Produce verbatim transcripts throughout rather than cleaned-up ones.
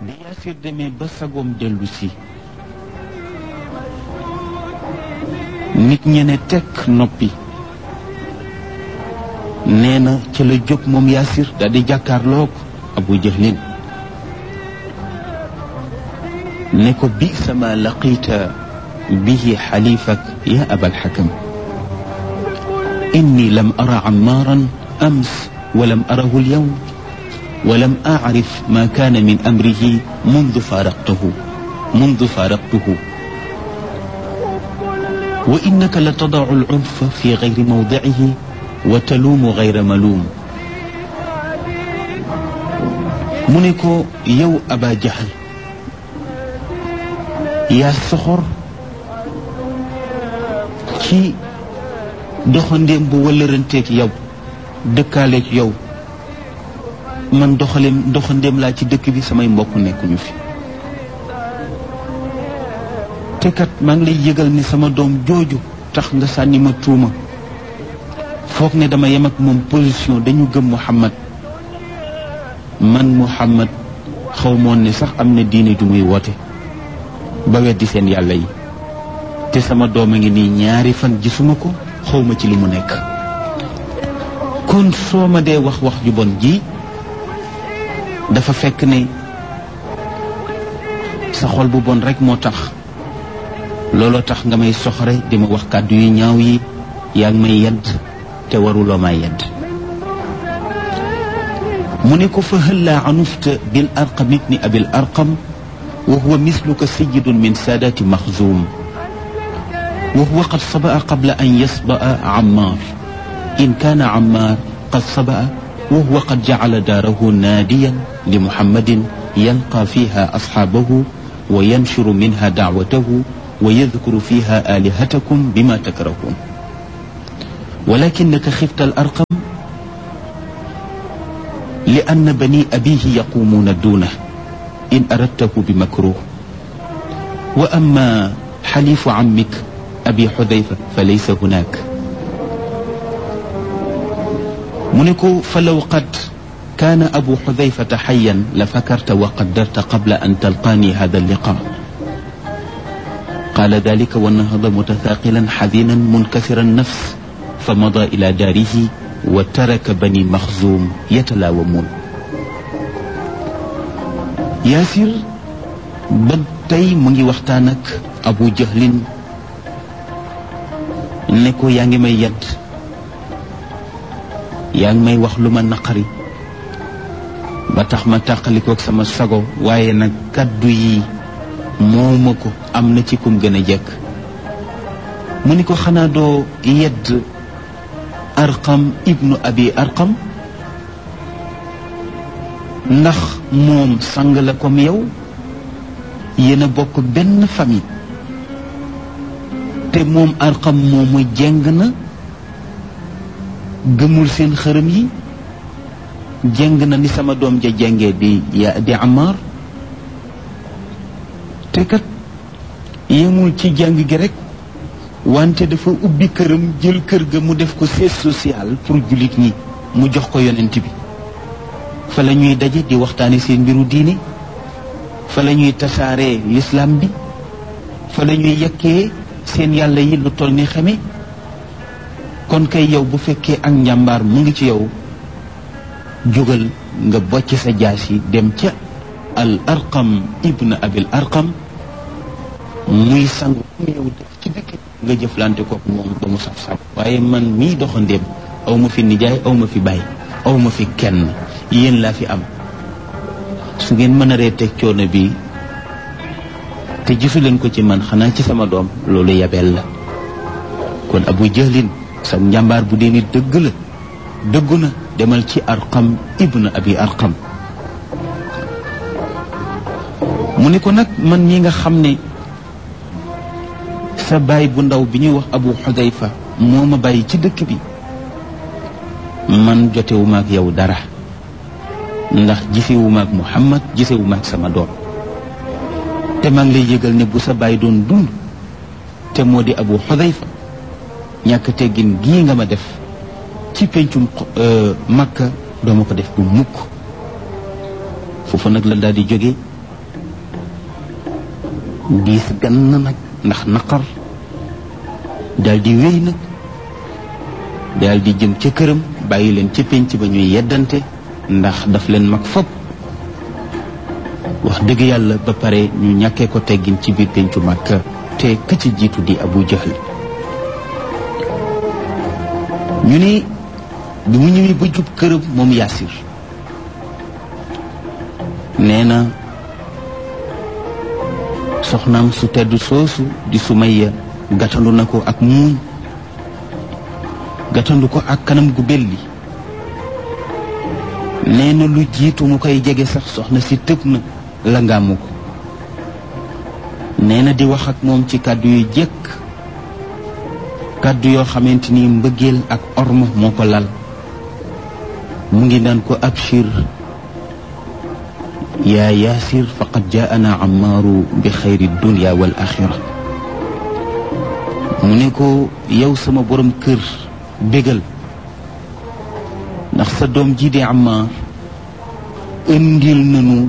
bi Yaasir demee ba sagoom dellu si nit ñene tekk noppi nee na ca la jóg moom Yaasir daal di jàkkaarloog Abu Jahlin ne ko bi sama laqita bihi xalifak ya abal xakam inni lam ara ammaaran ams walam arahu alyawm walam aarif ma kaana min amrihi mundu faaraqtuhu mundu faaraqtuhu wa innaka la tadacu alcunfa fi gayri mawdicihi wa taluumu gayra maluum mu ne ko yow Aba Jahl yaa soxor ci doxandéem bu wëllëranteeg yow dëkkaaleeg yow man doxaleem doxandéem laa ci dëkk bi samay mbokk nekkuñu fi te kat maa ngi lay yëgal ni sama doom jooju tax nga sànni ma tuuma foog ne dama yem ak moom position dañu gëm Muhammad man Muhammad xaw moon ne sax am na diine ju muy woote ba weddi seen yàlla yi te sama doom a ngi nii ñaari fan gisuma ko xawma ci li mu nekk kon soo ma dee wax wax ju bon ji dafa fekk ne sa xol bu bon rek moo tax looloo tax nga may soxore di ma wax kàddu yu ñaaw yi yaa ngi may yedd te waruloo may yedd mu ne ko fa hëllaa anufta bil arqam ibni abil arqam wa huwa misluka sayyidun min saadaati maxzuum wa huwa qad sabaa qabla an yasbaa Ammaar in kaana Ammaar qad sabaa wa huwa qad jacala daarahu naadiyan li Muhammadin yalqaa fiiha asxaabahu wa yanshuru minha dacwatahu wa yadkuru fiiha aalihatakum bimaa takrahuun walakinaka xifta al arqam li anna bani abiihi yaquumuuna duunahu in aradtahu bi makruh wa amma xalifu ammik abi xudayfa fa laysa hunaak mu ne ko fa law qad kaana abu xudayfata xayan la fakarta wa qaddarta qabla an talqaani hada alliqa qaala dalika wa nahada mutathaqilan xadinan munkasira nafs fa mada ila daarihi wa taraka bani maxzuum yatalaawamuun Yaasir ba tey mu ngi waxtaan ak Abu Jahlin ne ko yaa ngi may yedd yaa ngi may wax lu ma naqari ba tax ma tàqalikook sama sago waaye nag kaddu yi mooma ko am na ci kum gën a jekk mu ni ko xanaa doo yedd Arqam ibnu Abi Arqam ndax moom sang la comme yow yéen a bokk benn famille te moom Arqam moomu jeng na gëmul seen xërëm yi jeng na ni sama doom ja jengee di ya di Ammaar te kat yemul ci jàng gi rek wante dafa ubbi këram jël kër ga mu def ko siège social pour jullit ñi mu jox ko yonent bi fa la ñuy daje di waxtaane seen mbiru diine fa la ñuy tasaaree l'islam bi fa la ñuy yekkee seen yàlla yi lu toll ni xeme kon kay yow bu fekkee ak njàmbaar mu ngi ci yow jógal nga bocc sa jaas yi dem ca al arqam ibn abil arqam muy sang mu yow def ci dëkk nga jëflante ko moom ba mu saf saf waaye man mii doxandéem aw ma fi nijaay aw ma fi bàyyi aw ma fi kenn yéen laa fi am su ngeen mën a ree teg coono bi te gisu leen ko ci man xanaa ci sama doom loolu yabeel la kon Abu Jahlin sa njàmbaar bu dee ni dëgg la dëggu na demal ci Arqam ibn Abi Arqam mu ni ko nag man ñi nga xam ne sa baay bu ndaw bi ñuy wax Abu Xudayfa moo ma bàyyi ci dëkk bi man jotewuma ak yow dara ndax gisewuma ak Muhammad gisewuma ak sama doom te maa ngi lay yëgal ne bu sa baay doon dund te moo di Abu Xudayfa ñàkk teggin gii nga ma def ci pencum Makka dooma ko def bu mukk foofu nag la daal di jóge diis gann nag ndax naqar daal di wéy nag daal di jëm ca këram bàyyi leen ca pénc ba ñuy yeddante ndax daf leen mag fopp wax dëgg yàlla ba pare ñu ñàkkee ko teggin ci biir péncu Makka te ka ci jiitu di Abu Jahl ñu ni bi mu ñëwee ba jub këram moom Yaasir nee na soxnaam su tedd soosu di Sumayya gàttandu na ko ak muuñ gàttandu ko ak kanam gu belli nee na lu jiitu mu koy jege sax soxna si tëb na la ngaamu ko nee na di wax ak moom ci kàddu yu jekk kàddu yoo xamante ni mbëggeel ak orma moo ko lal mu ngi naan ko abshir yaa Yaasir faqad jaana Ammaaru bi xayri dunya wal axira mu ne ko yow sama borom kër bégal ndax sa doom ji di Ammaar indil nanu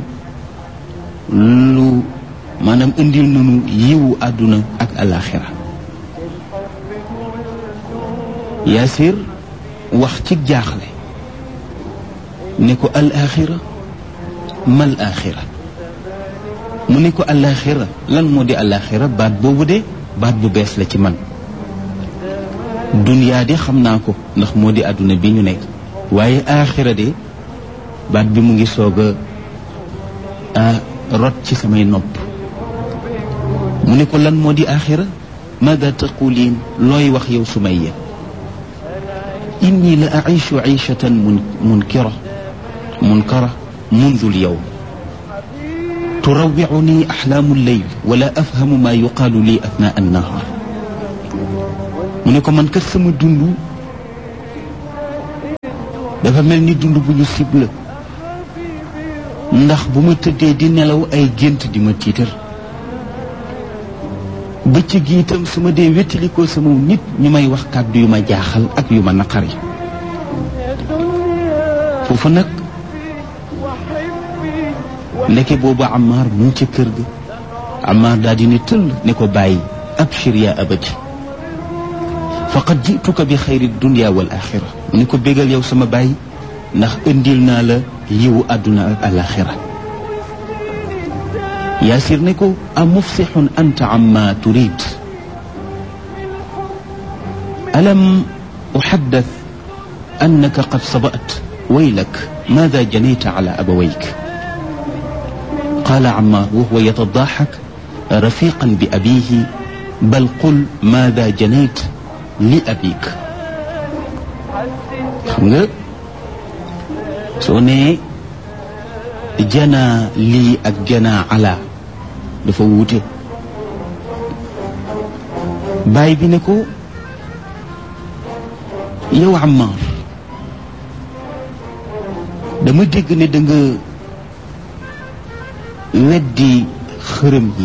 lu maanaam indil nanu yiwu àdduna ak alaxira Yaasir wax ci jaaxle ne ko alaxira mal axira mu ne ko alaxira lan moo di alaxira baat boobu de baat bu bees la ci man duniyaa de xam naa ko ndax moo di àdduna bi ñu nekk waaye axira de baat bi mu ngi soog a rot ci samay nopp mu ne ko lan moo di axira maada taquliin looy wax yow Sumayya inni la aishu aishatan mun munkira munkara mundu lyawm turawwicuni axlaamu lleyl wala afhamu ma yuqaalu li athnaa annahaar mu ne ko man kat sama dund dafa mel ni dund bu ñu sibla ndax bu ma tëddee di nelaw ay gént di ma tiital bëccëg gi itam su ma dee wéttalikoo sama nit ñu may wax kàddu yu ma jaaxal ak yu ma naqari foofu nag ndeke boobu Ammaar mu ngi ci kër ga Ammaar daal di ne tëll ne ko bàyyi abshir yaa abati faqad jituka bi xayri dunya wal axira mu ne ko bégal yow sama bàyyi ndax indil naa la yiwu àdduna ak alaxira Yaasir ne ko a mufsixun anta amma turid alam uxaddat annaka qad sabat waylak maada janayta ala abawayk قال عمار وهو يتضاحك رفيقا بأبيه بل قل ماذا جنيت لأبيك خمغ سوني جنا لي أك جنا على dafa wuute baay bi ne ko yow Ammaar dama dégg ne da nga weddi xërëm yi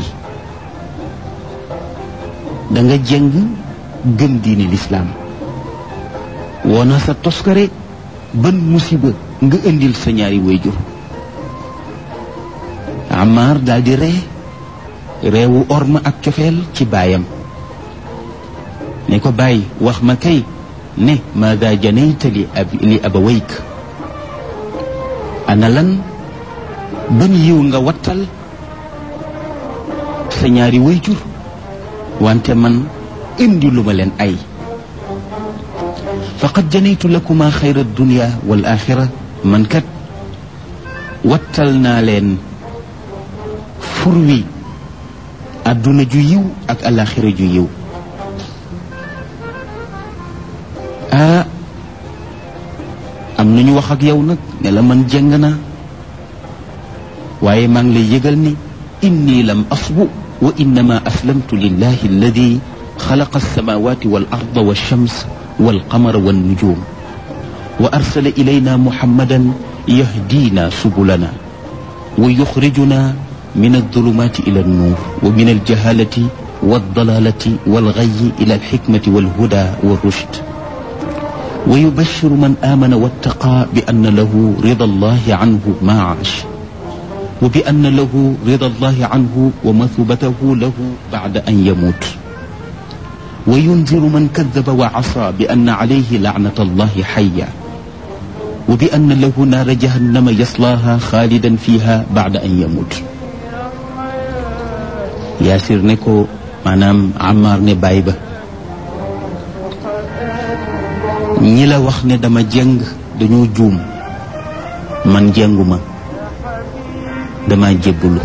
da nga jëng gëm diini lislaam woona sa toskare ban musiba nga indil sa ñaari wayjur Ammaar daal di ree reewu orma ak cofeel ci baayam ne ko bàyyi wax ma kay ne maada janayta li ab li abawayk ana lan ban yiw nga wattal sa ñaari wayjur wante man indi lu ma leen ay faqad janaytu lakuma xayra dunya wal axira man kat wattal naa leen fur wi àdduna ju yiw ak alaxira ju yiw ah am nañu wax ak yow nag ne la man jëng naa waaye maa ngi lay yëgal ni inni lam asbu wa innama aslamtu lillahi alladi xalaqa alsamawati wal arda walshams walqamara wannujum wa arsala ilayna muhammadan yahdina subulana wa yuxrijuna min aldulumati ila alnuur wa min aljahalati waldalalati walgayi ila alxikmati walhuda walrushd wa yubashiru man amana wattaqa bi anna lahu rida allahi anhu ma aash wa bi anna lahu rida allahi anhu wa mathubatahu lahu bacda an yamut wa yunziru man kadaba wa asa bi anna alayhi lacnata allahi xaya wa bi anna lahu naara jahannama yaslaaha xaalidan fiha bacda an yamut. Yaasir ne ko maanaam Ammaar ne baay ba ñi la wax ne dama jeng dañoo juum, man jenguma, dama jébbalu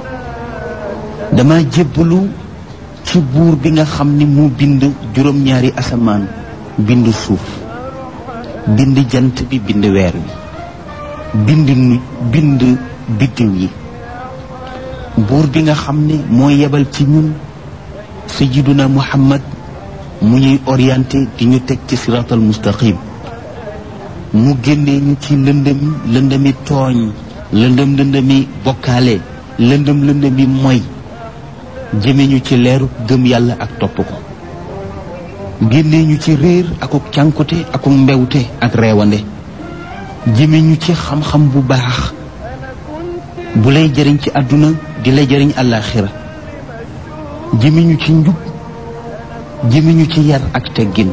dama jébbalu ci buur bi nga xam ni mu bind juróom-ñaari asamaan, bind suuf, bind jant bi, bind weer bi, bind nu bind biddiw yi, buur bi nga xam ne moo yebal ci ñun sayyiduna Muhammad mu ñuy orienté di ñu teg ci siraatal mustaqim, mu génnee ñu ci lëndëmi lëndëmi tooñ, lëndëm lëndëmi bokkaale, lëndëm lëndëmi moy, jëme ñu ci leeru gëm yàlla ak topp ko, génnee ñu ci réer akuk cànkute akuk mbewte ak reewande, jëme ñu ci xam-xam bu baax bu lay jëriñ ci àdduna di lay jëriñ àllaaxira, jëme ñu ci njub, jëme ñu ci yar ak teggin.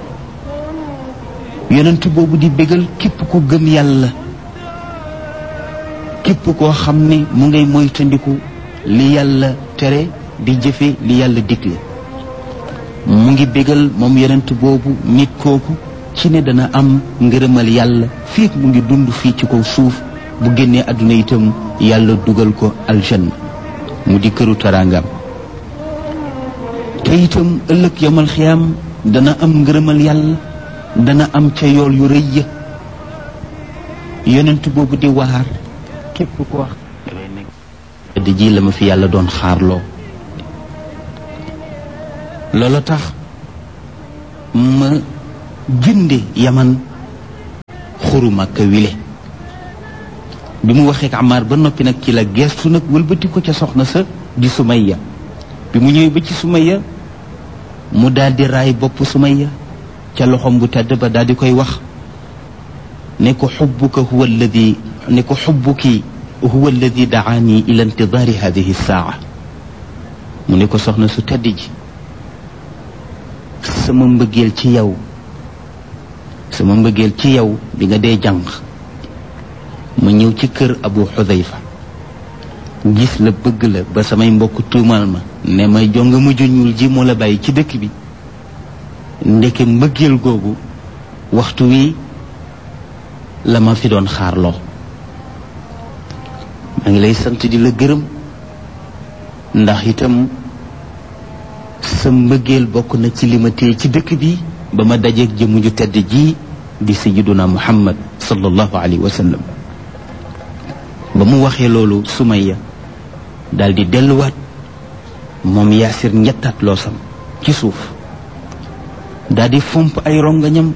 yonent boobu di bégal képp ku gëm yàlla, képp koo xam ne mu ngay moytandiku li yàlla tere di jëfe li yàlla digle. mu ngi bégal moom yonent boobu nit kooku ci ne dana am ngërëmal yàlla fii mu ngi dund fii ci kaw suuf, bu génnee àdduna itam yàlla dugal ko aljanna mu di këru taraangam. te itam ëllëg yamal xiyaam dana am ngërëmal yàlla, dana am ca yool yu rëy ya. yonent boobu di waar képp ko wax di ji la ma fi yàlla doon xaarloo. loolu tax ma jënde yaman xuru Makka wile. bi mu waxee ak Ammaar ba noppi nag ci la geestu nag wëlbati ko ca soxna sa di Sumayya. bi mu ñëwee ba ci Sumayya mu daal di raay bopp Sumayya ca loxom bu tedd ba daal di koy wax ne ko xubbuka huwa alladi ne ko xubbuki huwa alladi daani ila intidaari hadihi saa. mu ne ko soxna su tedd ji, sama mbëggeel ci yow sama mbëggeel ci yow bi nga dee jàng ma ñëw ci kër Abu Xudayfa gis la bëgg la ba samay mbokk tuumal ma ne may jonga mu juñul ji moo la bàyyi ci dëkk bi. ndeke mbëggeel googu waxtu wi la ma fi doon xaarloo. maa ngi lay sant di la gërëm ndax itam sa mbëggeel bokk na ci li ma téye ci dëkk bi ba ma dajeeg jëmu ju tedd ji di sayyiduna Muhammad sallallahu alayhi wa sallam. ba mu waxee loolu Sumayya daal di delluwaat moom Yaasir ñettaat loosam ci suuf daal di fomp ay rongañam.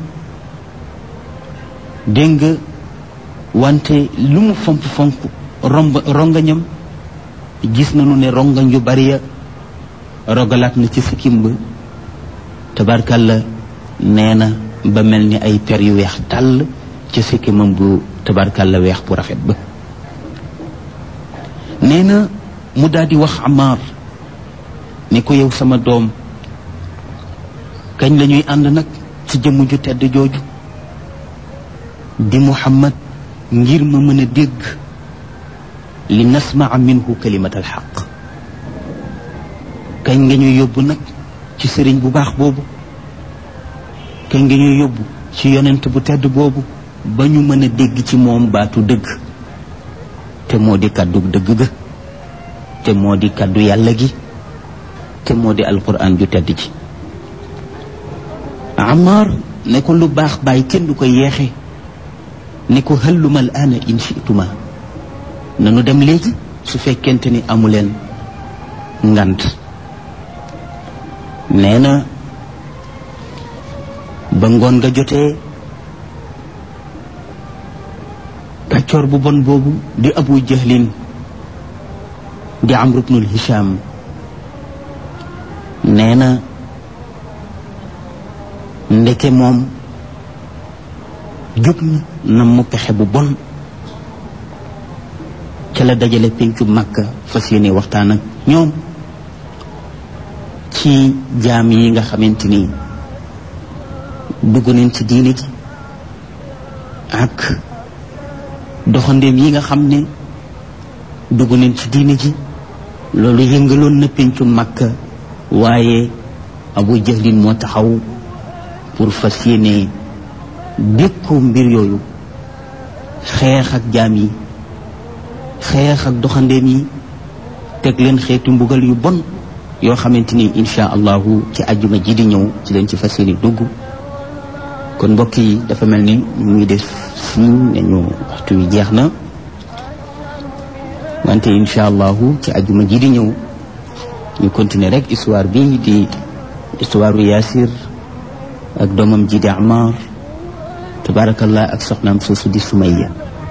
dégg nga wante lu mu fomp fomp romb rongañam gis nañu ne rongañ yu bari ya rogalaat na ci sikkim ba tabarkalla nee na ba mel ni ay per yu weex dàll ci sikkimam bu tabarkalla weex bu rafet ba. nee na mu daal di wax Ammaar ne ko yow sama doom kañ la ñuy ànd nag ci jëmm ju tedd jooju di Muhammad ngir ma mën a dégg li nasmaa minhu kalimat al xaq. kañ nga ñuy yóbbu nag ci sëriñ bu baax boobu, kañ nga ñuy yóbbu ci yonent bu tedd boobu ba ñu mën a dégg ci moom baatu dëgg te moo di kàddu dëgg ga, te moo di kàddu yàlla gi, te moo di alquran ju tedd ji. Ammaar ne ko lu baax bàyyi kenn du ko yeexe, ne ko halluma al aana in shi'tuma, nanu dem léegi su fekkente ni amuleen ngant. nee na ba ngoon nga jotee kàccoor bu bon boobu di Abu Jahlin di Amr ibnul Hisham nee na ndeke moom jóg na na mu pexe bu bon ca ca la dajale pencu Makka fas yéene waxtaan ak ñoom ci jaam yi nga xamante ni dugg nañ ci diine ji ak doxandeem yi nga xam ne dugg nañ ci diine ji. loolu yëngaloon na pencu Makka waaye Abu Jahlin moo taxaw pour fas yéene dékku mbir yooyu xeex ak jaam yi xeex ak doxandeem yi teg leen xeetu mbugal yu bon yoo xamante ni insha allahu ci àjjuma ji di ñëw ci leen ci fas yéene dugg. kon mbokk yi dafa mel ni ñu ngi def signe nañu waxtu wi jeex na wante insha allahu ci àjjuma ji di ñëw ñu continuer rek histoire bi di histoire u Yaasir ak doomam ji di Amar tabarakallah ak soxnaam soosu di Sumayya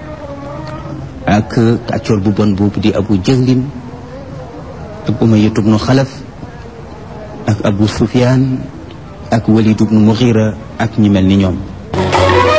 ak kàccoor bu bon boobu di Abu Jahlin ak Umayya ibnu Xalaf ak Abu Sufyaan ak Walid ibnu Mughira ak ñi mel ni ñoom